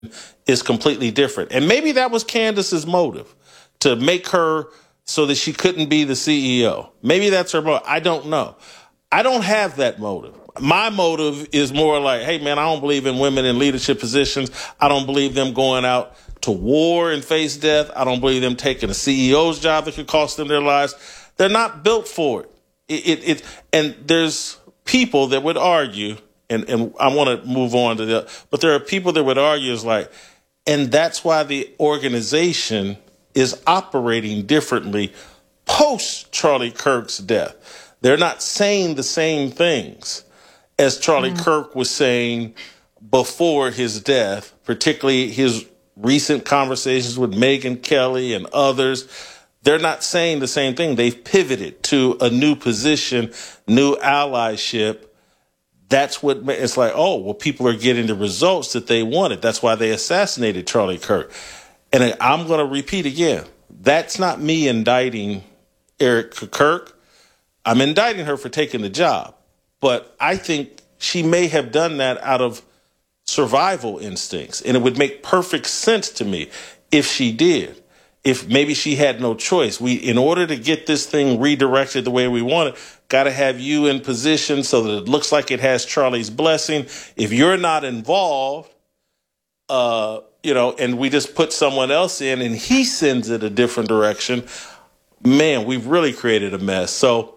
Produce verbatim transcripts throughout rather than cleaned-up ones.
is completely different. And maybe that was Candace's motive, to make her so that she couldn't be the C E O. Maybe that's her motive. I don't know. I don't have that motive. My motive is more like, hey, man, I don't believe in women in leadership positions. I don't believe them going out to war and face death. I don't believe them taking a C E O's job that could cost them their lives. They're not built for it. It, it, it and there's people that would argue, and, and I want to move on to that, but there are people that would argue is like, and that's why the organization is operating differently post Charlie Kirk's death. They're not saying the same things as Charlie mm. Kirk was saying before his death, particularly his recent conversations with Megyn Kelly and others. They're not saying the same thing. They've pivoted to a new position, new allyship. That's what it's like, oh, well, people are getting the results that they wanted. That's why they assassinated Charlie Kirk. And I'm going to repeat again, that's not me indicting Erica Kirk. I'm indicting her for taking the job. But I think she may have done that out of survival instincts. And it would make perfect sense to me if she did. If maybe she had no choice. We, in order to get this thing redirected the way we want it, got to have you in position so that it looks like it has Charlie's blessing. If you're not involved, uh, you know, and we just put someone else in and he sends it a different direction, man, we've really created a mess. So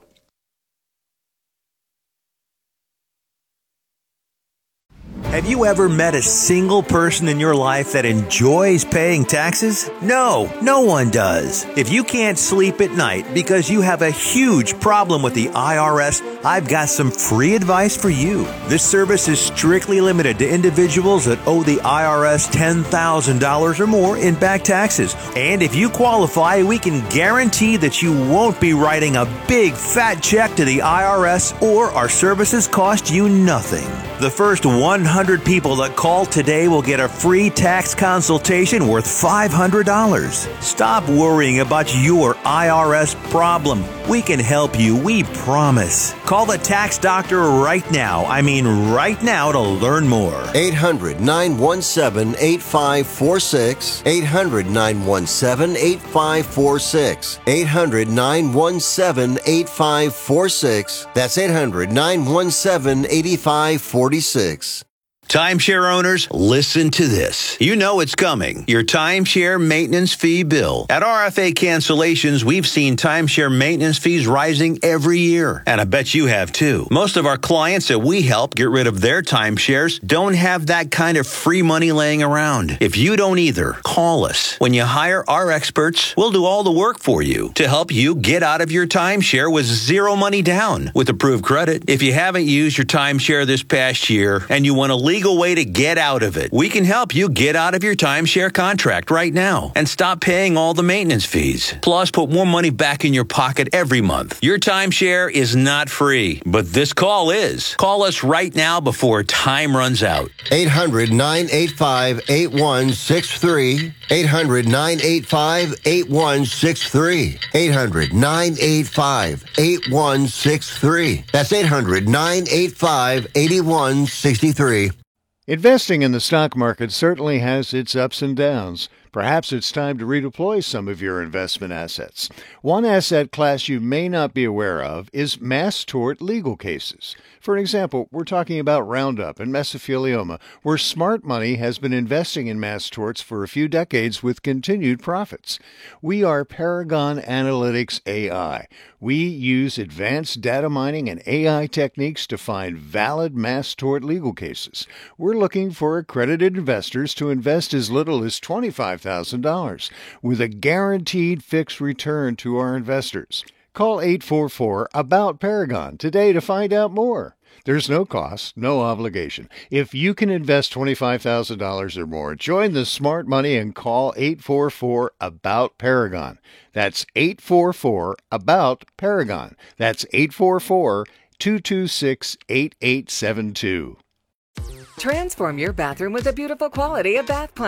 have you ever met a single person in your life that enjoys paying taxes? No, no one does. If you can't sleep at night because you have a huge problem with the I R S, I've got some free advice for you. This service is strictly limited to individuals that owe the I R S ten thousand dollars or more in back taxes. And if you qualify, we can guarantee that you won't be writing a big fat check to the I R S, or our services cost you nothing. The first one hundred people that call today will get a free tax consultation worth five hundred dollars. Stop worrying about your I R S problem. We can help you, we promise. Call the tax doctor right now. I mean right now to learn more. eight hundred, nine one seven, eight five four six. eight hundred, nine one seven, eight five four six. eight hundred, nine one seven, eight five four six. That's eight hundred, nine one seven, eight five four six. Timeshare owners, listen to this. You know it's coming. Your timeshare maintenance fee bill. At R F A Cancellations, we've seen timeshare maintenance fees rising every year. And I bet you have too. Most of our clients that we help get rid of their timeshares don't have that kind of free money laying around. If you don't either, call us. When you hire our experts, we'll do all the work for you to help you get out of your timeshare with zero money down with approved credit. If you haven't used your timeshare this past year and you want to leave legal way to get out of it, we can help you get out of your timeshare contract right now and stop paying all the maintenance fees. Plus, put more money back in your pocket every month. Your timeshare is not free, but this call is. Call us right now before time runs out. eight hundred, nine eight five, eight one six three. eight hundred, nine eight five, eight one six three. eight hundred, nine eight five, eight one six three. That's eight hundred, nine eight five, eight one six three. Investing in the stock market certainly has its ups and downs. Perhaps it's time to redeploy some of your investment assets. One asset class you may not be aware of is mass tort legal cases. For example, we're talking about Roundup and mesothelioma, where smart money has been investing in mass torts for a few decades with continued profits. We are Paragon Analytics A I. We use advanced data mining and A I techniques to find valid mass tort legal cases. We're looking for accredited investors to invest as little as twenty-five thousand dollars with a guaranteed fixed return to our investors. Call eight four four, A B O U T, Paragon today to find out more. There's no cost, no obligation. If you can invest twenty-five thousand dollars or more, join the smart money and call eight four four, A B O U T, Paragon. That's eight four four, A B O U T, Paragon. That's eight four four, two two six, eight eight seven two. Transform your bathroom with the beautiful quality of Bath Planet.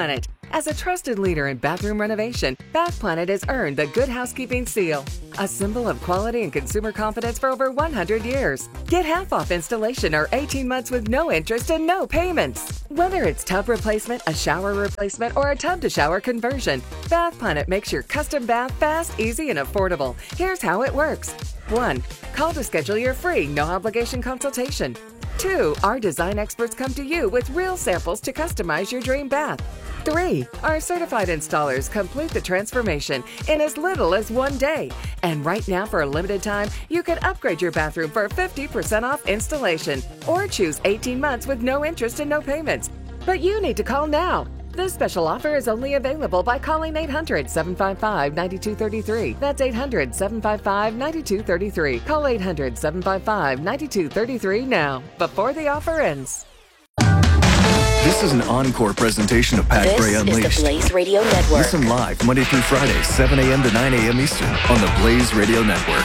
As a trusted leader in bathroom renovation, Bath Planet has earned the Good Housekeeping seal, a symbol of quality and consumer confidence for over one hundred years. Get half off installation or eighteen months with no interest and no payments. Whether it's tub replacement, a shower replacement, or a tub-to-shower conversion, Bath Planet makes your custom bath fast, easy, and affordable. Here's how it works. one. Call to schedule your free, no-obligation consultation. two. Our design experts come to you with real samples to customize your dream bath. three. Our certified installers complete the transformation in as little as one day. And right now, for a limited time, you can upgrade your bathroom for fifty percent off installation or choose eighteen months with no interest and no payments. But you need to call now. This special offer is only available by calling eight hundred, seven five five, nine two three three. That's eight hundred, seven five five, nine two three three. Call eight hundred, seven five five, nine two three three now, before the offer ends. This is an encore presentation of Pat this Gray Unleashed. This is the Blaze Radio Network. Listen live Monday through Friday, seven a.m. to nine a.m. Eastern on the Blaze Radio Network.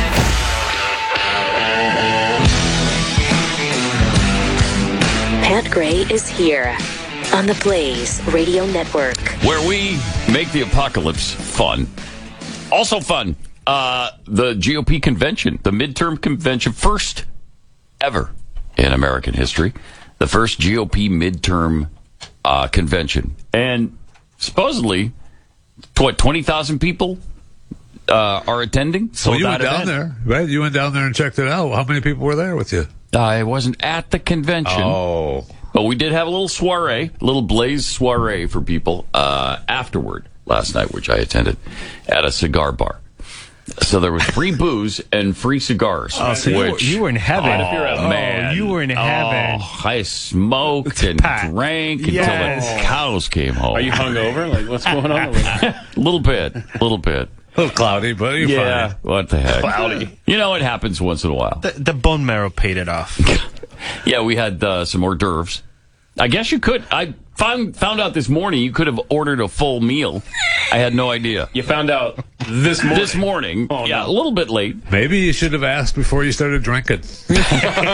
Pat Gray is here on the Blaze Radio Network, where we make the apocalypse fun. Also fun, uh, the G O P convention, the midterm convention, first ever in American history. The first G O P midterm uh, convention. And supposedly, what, twenty thousand people uh, are attending? So well, you went down there, right? You went down there and checked it out. How many people were there with you? I wasn't at the convention. Oh. But we did have a little soiree, a little Blaze soiree for people uh, afterward last night, which I attended at a cigar bar. So there was free booze and free cigars. Oh, so which, you, were, you were in heaven. Oh, man. Oh, you were in heaven. Oh, I smoked and Pat. drank Yes. until the cows came home. Are you hungover? Like, what's going on? A little bit. A little bit. A little cloudy, but you're yeah, fine. What the heck? Cloudy. You know, it happens once in a while. The, the bone marrow paid it off. Yeah, we had uh, some hors d'oeuvres. I guess you could. I found found out this morning you could have ordered a full meal. I had no idea. You found out this morning? This morning. Oh, yeah, no. a little bit late. Maybe you should have asked before you started drinking. just, just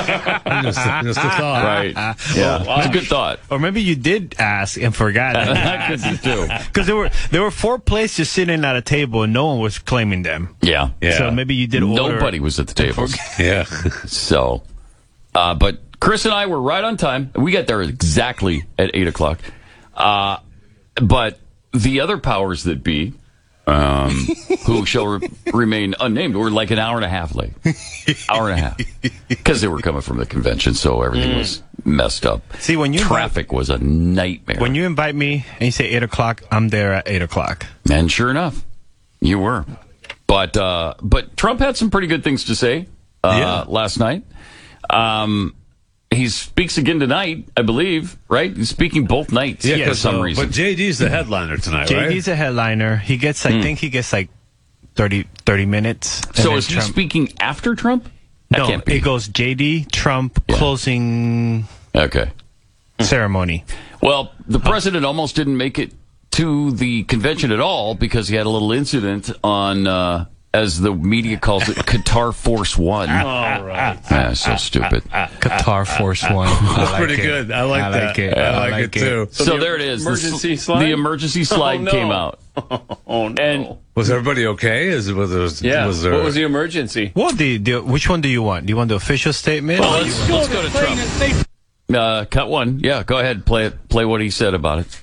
a thought. Right. Yeah, wow. it's a good thought. Or maybe you did ask and forgot. That could be too. Because there were there were four places sitting at a table and no one was claiming them. Yeah. Yeah. So maybe you did order. Nobody was at the tables. Yeah. So, uh, but Chris and I were right on time. We got there exactly at eight o'clock. Uh, but the other powers that be, um, who shall re- remain unnamed, were like an hour and a half late. Hour and a half. Because they were coming from the convention, so everything mm. was messed up. See, when you Traffic invite, was a nightmare. When you invite me and you say eight o'clock, I'm there at eight o'clock. And sure enough, you were. But uh, but Trump had some pretty good things to say uh, yeah. last night. Um, he speaks again tonight, I believe, right? He's speaking both nights yeah, for some so, reason. But J D's the headliner tonight, J D's right? J D's a headliner. He gets, I mm. think he gets like thirty, thirty minutes. So is he Trump... speaking after Trump? That no, can't be. It goes J D, Trump, yeah. closing okay. ceremony. Well, the president almost didn't make it to the convention at all because he had a little incident on... Uh, as the media calls it, Qatar Force One. All right. Ah, so stupid. Qatar Force One. That's like pretty it. good. I like I that. Like it. I, I like, like it, it too. So, so the there it is. Emergency the, slide? The emergency slide oh, no. came out. Oh, no. And was everybody okay? Is was, was, yeah. was there... What was the emergency? What the, the which one do you want? Do you want the official statement? Well, let's, let's go to Trump. Uh, cut one. Yeah, go ahead. Play it. Play what he said about it.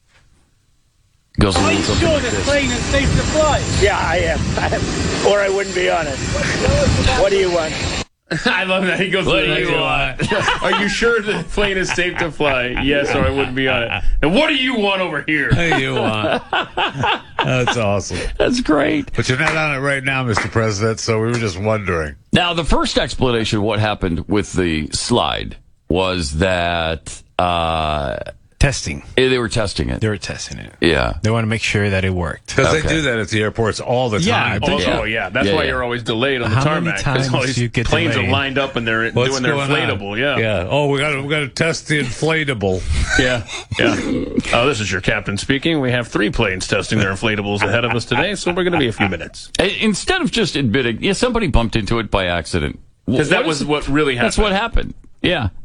Goes a Are little you something sure like the this. plane is safe to fly? Yeah, I am. I am. Or I wouldn't be on it. What do you want? I love that. He goes, What to do the you next want? one. Are you sure the plane is safe to fly? Yes, or I wouldn't be on it. And what do you want over here? What do you want? That's awesome. That's great. But you're not on it right now, Mister President, so we were just wondering. Now, the first explanation of what happened with the slide was that... Uh, Testing. They were testing it. They were testing it. Yeah. They want to make sure that it worked. Because Okay. they do that at the airports all the Yeah, time. don't Oh, you- yeah. That's Yeah, why yeah. you're always delayed on the How many tarmac. Because all times these you get planes delayed? are lined up and they're What's doing their going inflatable. on? Yeah. Yeah. Oh, we got we got to test the inflatable. Yeah. Yeah. Oh, this is your captain speaking. We have three planes testing their inflatables ahead of us today, so we're going to be a few minutes. Instead of just admitting, yeah, somebody bumped into it by accident. Because that was is- what really happened. That's what happened. Yeah.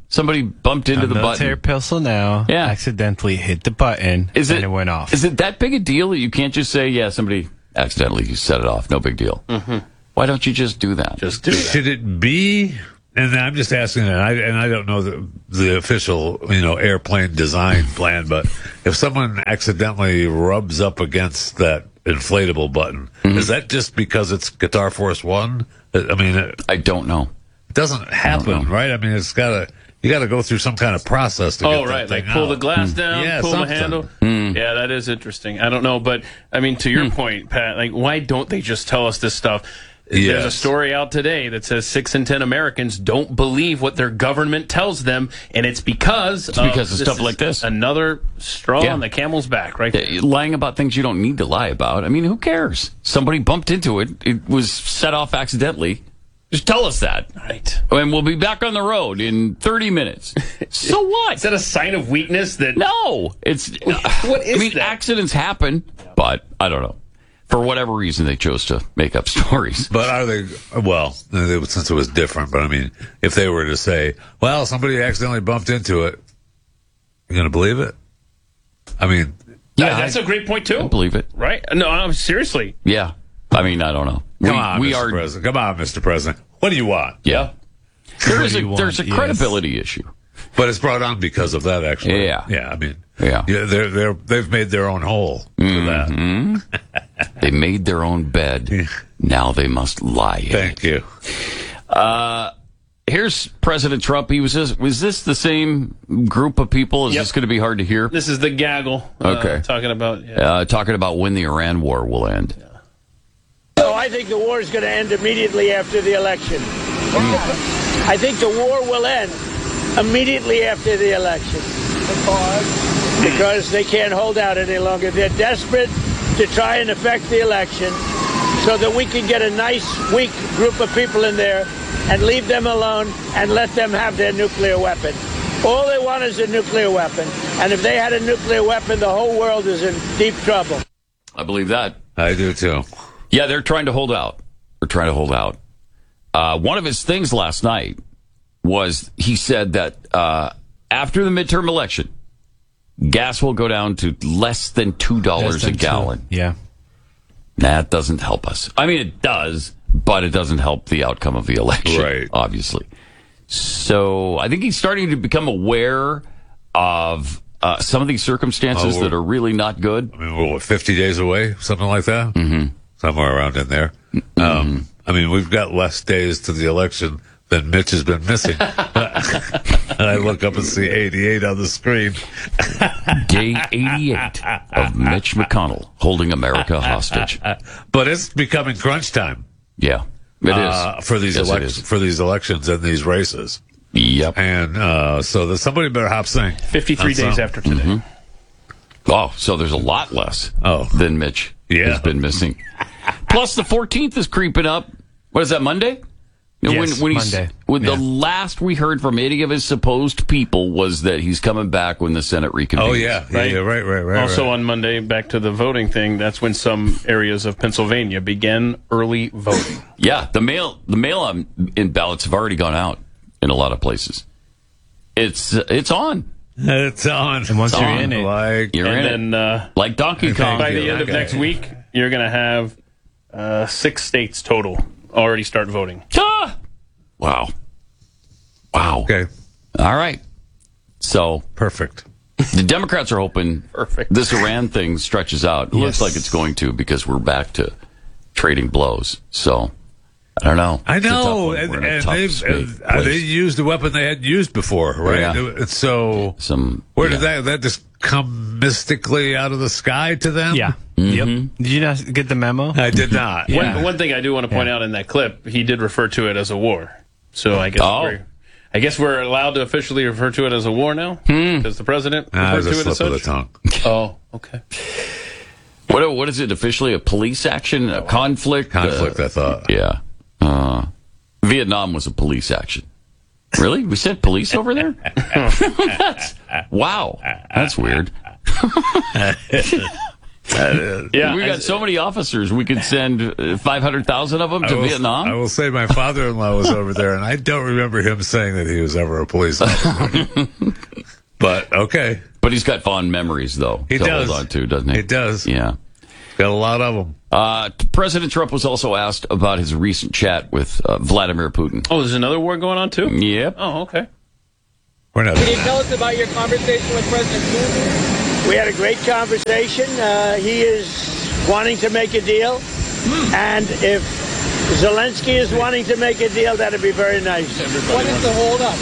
Somebody bumped into a the military button. pistol now. Yeah. Accidentally hit the button. Is and it, it went off. Is it that big a deal that you can't just say, yeah, somebody accidentally set it off? No big deal. Mm-hmm. Why don't you just do that? Just do that. Should it be? And I'm just asking, and I, and I don't know the, the official, you know, airplane design plan, but if someone accidentally rubs up against that inflatable button, mm-hmm. is that just because it's Guitar Force One? I mean, it, I don't know. It doesn't happen, right? I mean, it's got to, you got to go through some kind of process to oh, get that right. thing Like pull out. the glass Mm. down, yeah, pull something. the handle. Mm. Yeah, that is interesting. I don't know, but I mean, to your Mm. point, Pat, like, why don't they just tell us this stuff? Yes. There's a story out today that says six in ten Americans don't believe what their government tells them, and it's because It's of, because of this stuff is like this. Another straw Yeah. on the camel's back, right? Uh, Lying about things you don't need to lie about. I mean, who cares? Somebody bumped into it. It was set off accidentally. Just tell us that. Right. And we'll be back on the road in thirty minutes. So what? Is that a sign of weakness? That No. It's. What is I mean, that? accidents happen, but I don't know. For whatever reason, they chose to make up stories. But are they, well, they, since it was different, but I mean, if they were to say, well, somebody accidentally bumped into it, you going to believe it? I mean, yeah, that's a great point too. I believe it. Right? No, I'm seriously. Yeah. I mean, I don't know. come we, on, we Mister are. President. Come on, Mister President. What do you want? Yeah. There What is do a you want? there's a Yes. credibility issue. But it's brought on because of that, actually. Yeah. Yeah, I mean, Yeah. they're, they're, they've made their own hole for that. Mhm. They made their own bed. Now they must lie in Thank it. you. Uh, here's President Trump. He was this, was this the same group of people? Is Yep. this going to be hard to hear? This is the gaggle. Okay. Uh, talking about. Yeah. Uh, talking about when the Iran war will end. So I think the war is going to end immediately after the election. I think the war will end immediately after the election. Because they can't hold out any longer. They're desperate to try and affect the election so that we can get a nice, weak group of people in there and leave them alone and let them have their nuclear weapon. All they want is a nuclear weapon. And if they had a nuclear weapon, the whole world is in deep trouble. I believe that. I do too. Yeah, they're trying to hold out. They're trying to hold out. Uh, one of his things last night was he said that uh, after the midterm election, gas will go down to less than two dollars a gallon. Two. Yeah. That doesn't help us. I mean, it does, but it doesn't help the outcome of the election, Right. obviously. So I think he's starting to become aware of uh, some of these circumstances Oh, that are really not good. I mean, we're what, fifty days away, something like that? Mm-hmm. Somewhere around in there. Mm-hmm. Um, I mean, we've got less days to the election than Mitch has been missing. And I look up and see eighty-eight on the screen. Day eighty-eight of Mitch McConnell holding America hostage. But it's becoming crunch time. Yeah, it is. Uh, for these Yes, it elections, is. for these elections and these races. Yep. And uh, so that somebody better hop sync. fifty-three on days some- after today. Mm-hmm. Oh, so there's a lot less Oh. than Mitch Yeah. has been missing. Plus, the fourteenth is creeping up. What is that, Monday? You know, Yes, when, when he's- Monday. When Yeah. the last we heard from any of his supposed people was that he's coming back when the Senate reconvenes. Oh, yeah. Yeah, Right. yeah, right, right, right. Also right. on Monday, back to the voting thing, that's when some areas of Pennsylvania began early voting. Yeah, the mail the mail on in ballots have already gone out in a lot of places. It's it's on. It's on. And once It's you're on. in it, Like, You're in and then uh, it. Like Donkey Kong. by you. the end of Okay. next week, you're going to have uh, six states total already start voting. Ah! Wow. Wow. okay, All right. So perfect. the Democrats are hoping Perfect. this Iran thing stretches out. It looks Yes. like it's going to because we're back to trading blows. So I don't know. I It's a tough know, one. and, We're in a and tough they've spa- and, uh, they place. used a weapon they hadn't used before, right? Yeah. And so, Some where did yeah. that that just come mystically out of the sky to them? yeah. Mm-hmm. Yep. Did you not get the memo? I did not. Yeah. One, one thing I do want to point Yeah. out in that clip, he did refer to it as a war. So I guess Oh. we're, I guess we're allowed to officially refer to it as a war now because the president Ah, referred it was to a it as slip of the such. tongue. Oh, okay. What what is it officially? A police action? A conflict? Conflict, Uh, I thought. yeah. Uh, Vietnam was a police action. Really? We sent police over there? That's, wow. That's weird. Yeah, we got so many officers. We could send five hundred thousand of them to I will, Vietnam. I will say my father-in-law was over there, and I don't remember him saying that he was ever a police officer. But, okay. But he's got fond memories, though. He to does. Hold on to, doesn't he? He does. Yeah. Got a lot of them. Uh, President Trump was also asked about his recent chat with uh, Vladimir Putin. Oh, there's another war going on, too? Yep. Oh, okay. We're not. Can you tell us about your conversation with President Putin? We had a great conversation. Uh, he is wanting to make a deal. And if Zelensky is wanting to make a deal, that'd be very nice. What is the holdup?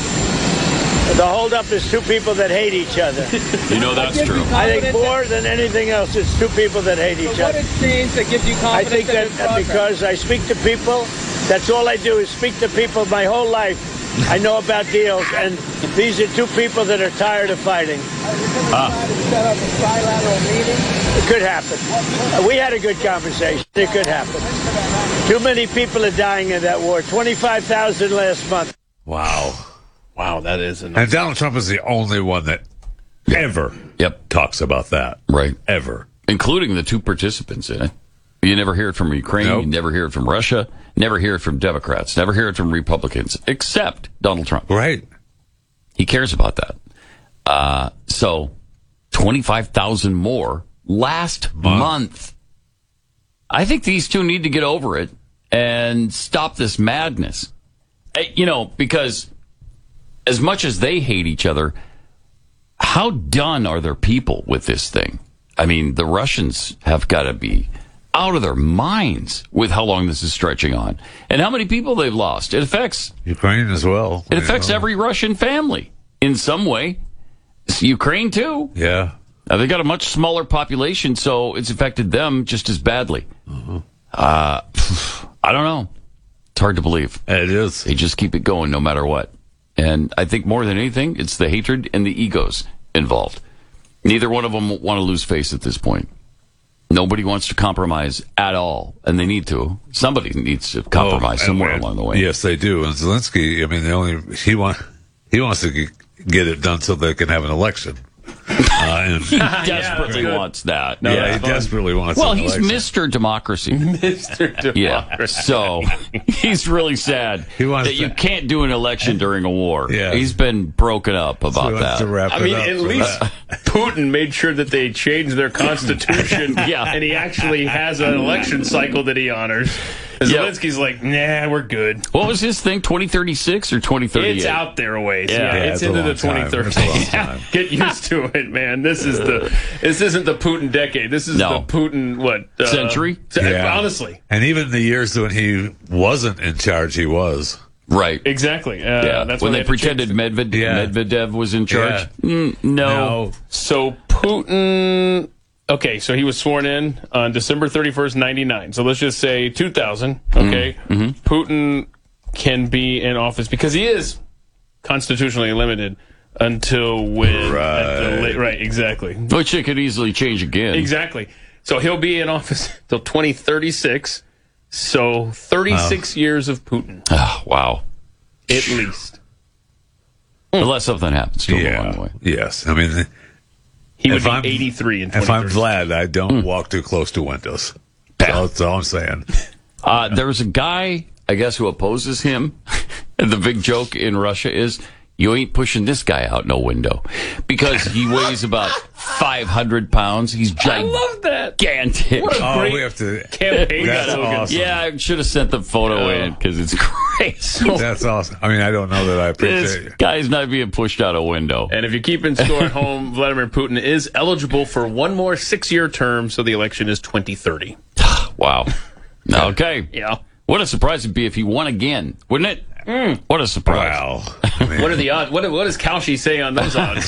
The holdup is two people that hate each other. You know that's true. I think more than anything else, it's two people that hate each So other. what has changed that gives you I confidence think in that this progress? because I speak to people, that's all I do is speak to people my whole life. I know about deals, and these are two people that are tired of fighting. Ah. Set up a trilateral meeting. It could happen. Uh, we had a good conversation. It could happen. Too many people are dying in that war. twenty-five thousand last month. Wow. Wow, that is enough. And Donald Trump is the only one that ever Yep. talks about that. Right. Ever. Including the two participants in it. You never hear it from Ukraine. Nope. You never hear it from Russia. Never hear it from Democrats. Never hear it from Republicans, except Donald Trump. Right. He cares about that. Uh, so, twenty-five thousand more last month. month. I think these two need to get over it and stop this madness. Uh, You know, because as much as they hate each other, how done are their people with this thing? I mean, the Russians have got to be out of their minds with how long this is stretching on and how many people they've lost. It affects Ukraine as well. it affects You know. every Russian family in some way. It's Ukraine too. Yeah. Now, they got a much smaller population, so it's affected them just as badly. Uh, I don't know. It's hard to believe. It is. They just keep it going no matter what. And I think more than anything, it's the hatred and the egos involved. Neither one of them want to lose face at this point. Nobody wants to compromise at all, and they need to. Somebody needs to compromise Oh, somewhere and- along the way. Yes, they do. And Zelensky, I mean, the only he want he wants to g- get it done so they can have an election. Uh, and, He desperately Yeah, wants that. yeah, Yeah. he desperately wants. Well, an he's election. Mister Democracy. Mister Democracy. Yeah, so he's really sad He wants that to- you can't do an election during a war. Yeah. He's been broken up So about he wants that. to wrap I it mean, up at for least that. Putin made sure that they changed their constitution. Yeah. And he actually has an election cycle that he honors. And Yep. Zelensky's like, nah, we're good. What was his thing? twenty thirty-six or twenty thirty-eight? It's out there a ways. Yeah. Yeah, Yeah, it's it's a into long the time. twenty thirties. It's a long time. Get used to it, man. This is the. This isn't the Putin decade. This is No. the Putin what uh, Century? se- Yeah. Honestly, And even the years when he wasn't in charge, he was. Right. exactly. Uh, Yeah. That's when why they had to change pretended Medved- Yeah. Medvedev was in charge. Yeah. Mm, no. No. So Putin, okay, so he was sworn in on December thirty-first, ninety-nine. So let's just say two thousand, okay? Mm-hmm. Putin can be in office because he is constitutionally limited until when? Right. at the la- right, exactly. Which it could easily change again. Exactly. So he'll be in office till twenty thirty-six. So thirty-six years of Putin, Ah, wow. at least. Unless something happens to him along Yeah. the way. Yes. I mean, He would if be I'm- eighty-three in if I'm twenty thirty-six. Vlad, I don't Hmm. walk too close to windows. That's all I'm saying. Uh, there's a guy, I guess, who opposes him. And the big joke in Russia is, you ain't pushing this guy out no window. Because he weighs about five hundred pounds. He's I love that. gigantic. What a Oh, great we have to. campaign That's slogan. awesome. Yeah, I should have sent the photo Oh. in because it's great. So That's awesome. I mean, I don't know that I this appreciate it. guy's not being pushed out a window. And if you keep in score at home, Vladimir Putin is eligible for one more six-year term, so the election is twenty thirty. Wow. Okay. Yeah. What a surprise it'd be if he won again, wouldn't it? Mm. What a surprise. Wow. I mean, What are the odds? What, what does Kaushi say on those odds?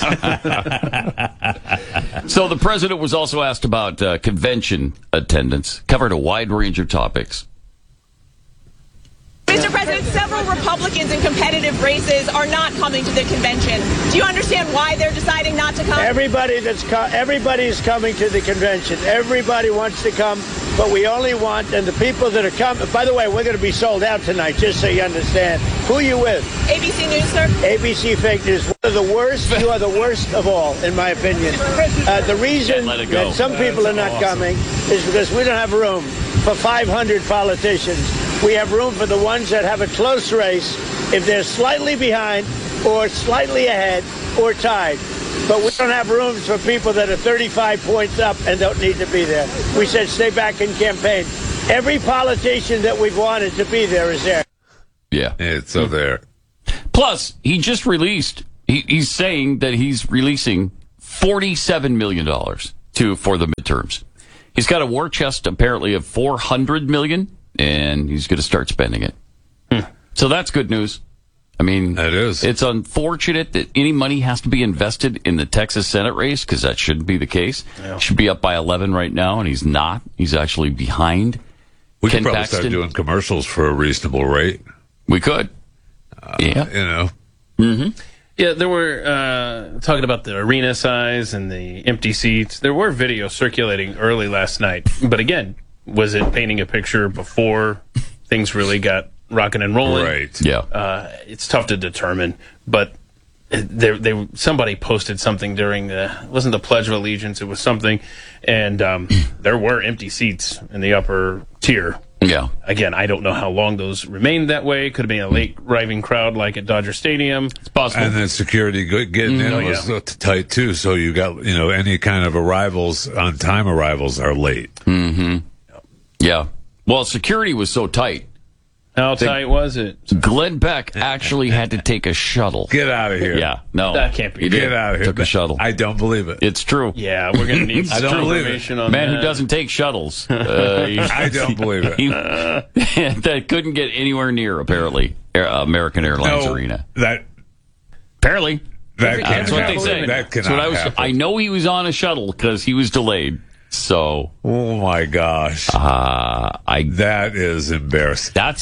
So the president was also asked about uh, convention attendance, covered a wide range of topics. Mister President, several Republicans in competitive races are not coming to the convention. Do you understand why they're deciding not to come? Everybody that's co- everybody's coming to the convention. Everybody wants to come. but we only want, and the people that are coming, by the way, we're going to be sold out tonight, just so you understand. Who are you with? A B C News, sir. A B C fake news. One of the worst. You are the worst of all, in my opinion. Uh, the reason that some people are not coming is because we don't have room for five hundred politicians. We have room for the ones that have a close race, if they're slightly behind or slightly ahead or tied. But we don't have rooms for people that are thirty-five points up and don't need to be there. We said stay back and campaign. Every politician that we've wanted to be there is there. Yeah. It's so there. Plus, he just released, he, he's saying that he's releasing forty-seven million dollars to for the midterms. He's got a war chest apparently of four hundred million dollars, and he's going to start spending it. Hmm. So that's good news. I mean, it is. It's unfortunate that any money has to be invested in the Texas Senate race, because that shouldn't be the case. Yeah. Should be up by eleven right now, and he's not. He's actually behind. We Ken could probably Paxton. start doing commercials for a reasonable rate. We could. Uh, yeah. You know. Mm-hmm. Yeah, there were, uh, talking about the arena size and the empty seats. There were videos circulating early last night. But again, was it painting a picture before things really got rocking and rolling? Right. Yeah. Uh, it's tough to determine. But there, they, somebody posted something during the, it wasn't the Pledge of Allegiance, it was something. And um, there were empty seats in the upper tier. Yeah. Again, I don't know how long those remained that way. Could have been a late arriving crowd like at Dodger Stadium. It's possible. And then security go- getting Mm, in oh, was yeah. tight too. So you got, you know, any kind of arrivals, on time arrivals are late. Mm-hmm. Yeah. Well, security was so tight. How tight was it? Glenn Beck actually had to take a shuttle. Get out of here. Yeah. No. That can't be He true. did. Get out of here. Took a shuttle. I don't believe it. It's true. Yeah, we're going to need I don't some believe it. information on Man that. who doesn't take shuttles. Uh, he- I don't believe it. he- that couldn't get anywhere near, apparently, Air, American Airlines No, Arena. That Apparently. that can't That's what they happen. say. That That's cannot what I was. happen. I know he was on a shuttle because he was delayed. So, Oh my gosh, uh, I that is embarrassing. that's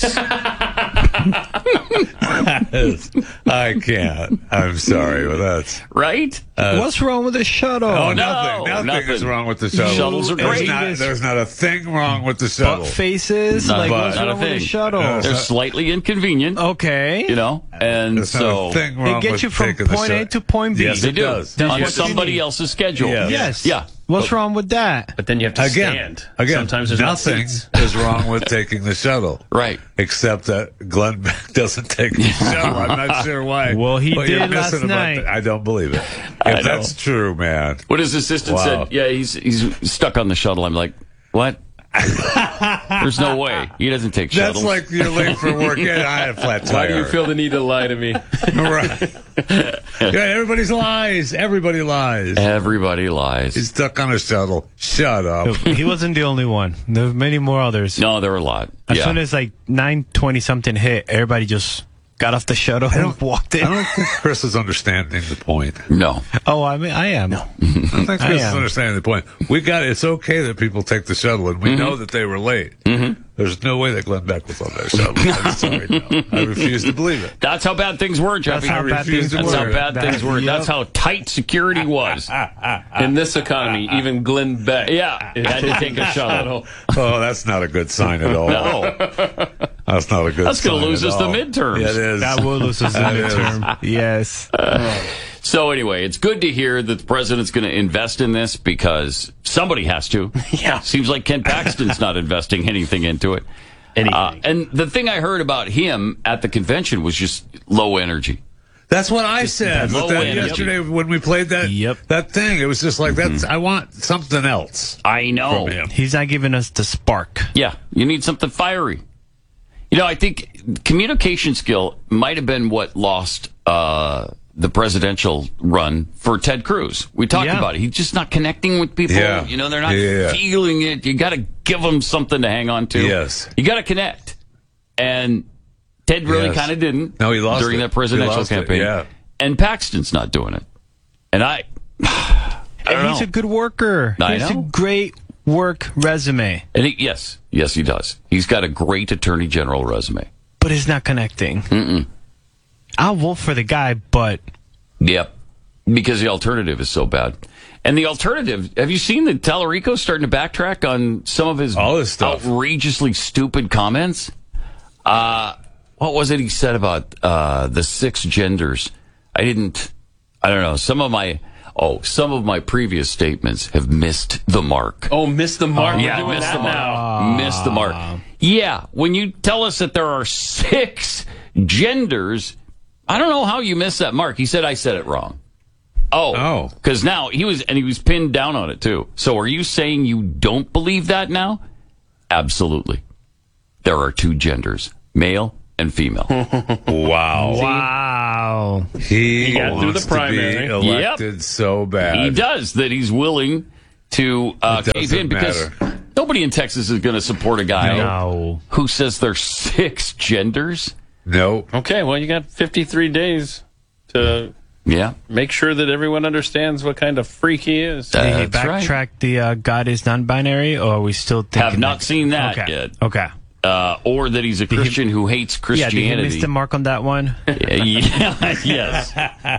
That is- I can't. I'm sorry, but that's right. uh, What's wrong with the shuttle? Oh, No, nothing. Nothing, nothing. is wrong with the shuttle. Shuttles are There's great. not, there's not a thing wrong with the shuttle. Butt faces? Not- like, but- what's not a wrong with the thing. shuttle? No, They're slightly inconvenient, Okay. you know, and There's so not a thing wrong It gets with you from taking the point A shut- to point B. Yes, they it do does. That's on what you somebody need. else's schedule. Yes. Yes. Yeah. What's wrong with that? But then you have to Again, stand. again, Sometimes there's nothing not seats. is wrong with taking the shuttle. Right. Except that Glenn Beck doesn't take the shuttle. I'm not sure why. Well, he But you're did missing last about night. that. I don't believe it. I If know. that's true, man. What his assistant Wow. said, yeah, he's he's stuck on the shuttle. I'm like, what? There's no way. He doesn't take That's shuttles. like you're late for work. Yeah, I had a flat tire. Why do you feel the need to lie to me? right? Yeah, everybody's lies. Everybody lies. Everybody lies. He's stuck on a shuttle. Shut up. He wasn't the only one. There were many more others. No, there were a lot. As yeah. soon as like nine twenty something hit, everybody just got off the shuttle and walked in. I don't think Chris is understanding the point. no. Oh, I mean, I am. I don't think I Chris is am. understanding the point. We got it's okay that people take the shuttle, and we Mm-hmm. know that they were late. Mm-hmm. There's no way that Glenn Beck was on that shuttle. I'm sorry, no. I refuse to believe it. That's how bad things were, Jeffy. That's how bad refuse things to That's were. how word. bad That- things were. yep. That's how tight security was. In this economy, even Glenn Beck. Yeah, it had to take a shuttle. Oh, that's not a good sign at all. No. That's not a good That's sign gonna lose at us the all. midterms. Yeah, it is. That will lose us the That is. midterm. Yes. So anyway, it's good to hear that the president's going to invest in this because somebody has to. Yeah. Seems like Ken Paxton's not investing anything into it. Anything. Uh, and the thing I heard about him at the convention was just low energy. That's what I said low with that energy. yesterday when we played that Yep. that thing. It was just like that's. I want something else I know. from him. He's not giving us the spark. Yeah, you need something fiery. You know, I think communication skill might have been what lost uh, the presidential run for Ted Cruz. We talked Yeah. about it. He's just not connecting with people. Yeah. You know, they're not Yeah. feeling it. You got to give them something to hang on to. Yes. You got to connect. And Ted really Yes. kind of didn't. No, he lost during it. that presidential He lost it, campaign. yeah. And Paxton's not doing it. And I, I don't And he's know. a good worker. I he has know. a great work resume, And he, yes, yes, he does. He's got a great attorney general resume. but he's not connecting. Mm-mm. I'll vote for the guy, but Yep. Because the alternative is so bad. And the alternative, have you seen that Tallarico starting to backtrack on some of his All this stuff. outrageously stupid comments? Uh, what was it he said about uh, the six genders? I didn't, I don't know, some of my, oh, some of my previous statements have missed the mark. Oh, missed the mark. Oh, We're yeah, doing missed that the mark. now. Missed the mark. Yeah, when you tell us that there are six genders, I don't know how you missed that mark. He said I said it wrong. Oh, Oh. because now he was, and he was pinned down on it too. So are you saying you don't believe that now? Absolutely. There are two genders, male and female. Wow. Wow. He, He got through wants the primary. to be elected Yep. so bad. He does, that he's willing to uh, It cave doesn't in because matter. nobody in Texas is going to support a guy No. who says there's six genders. No. Okay, well, you got fifty-three days to Yeah. make sure that everyone understands what kind of freak he is. Did he That's right. backtrack the uh, God is non-binary, or are we still thinking Have not that- seen that okay. yet. Okay. Uh, or that he's a Christian who hates Yeah, did he Christianity. miss the mark on that one? Yeah, yes.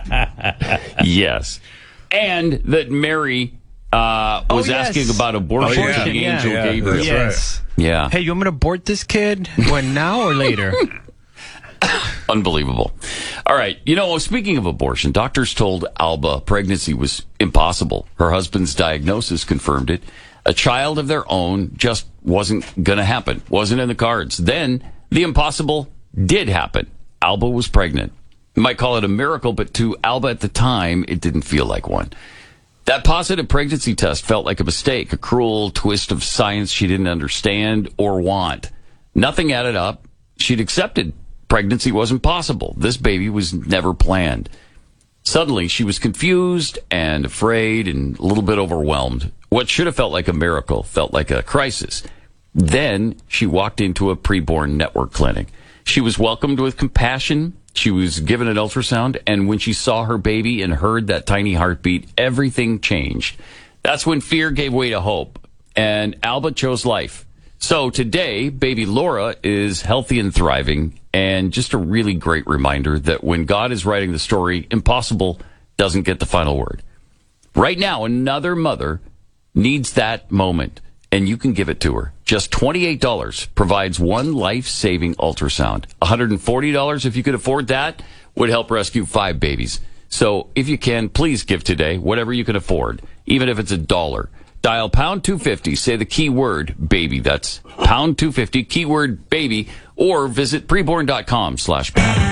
Yes. And that Mary uh, was Oh, yes. asking about abortion. Oh, yeah. The Yeah. angel Yeah, Gabriel. that's Yes. Yeah. Hey, you want me to abort this kid? When, now or later? Unbelievable. All right. You know, speaking of abortion, doctors told Alba pregnancy was impossible. Her husband's diagnosis confirmed it. A child of their own just wasn't going to happen. Wasn't in the cards. Then the impossible did happen. Alba was pregnant. You might call it a miracle, but to Alba at the time, it didn't feel like one. That positive pregnancy test felt like a mistake, a cruel twist of science she didn't understand or want. Nothing added up. She'd accepted pregnancy wasn't possible. This baby was never planned. Suddenly, she was confused and afraid and a little bit overwhelmed. What should have felt like a miracle felt like a crisis. Then she walked into a preborn network clinic. She was welcomed with compassion. She was given an ultrasound, and when she saw her baby and heard that tiny heartbeat, everything changed. That's when fear gave way to hope, and Alba chose life. So today, baby Laura is healthy and thriving, and just a really great reminder that when God is writing the story, impossible doesn't get the final word. Right now, another mother needs that moment, and you can give it to her. Just twenty-eight dollars provides one life-saving ultrasound. one hundred forty dollars, if you could afford that, would help rescue five babies. So if you can, please give today, whatever you can afford, even if it's a dollar. Dial pound two fifty, say the keyword baby. That's pound two fifty, keyword baby, or visit preborn dot com slash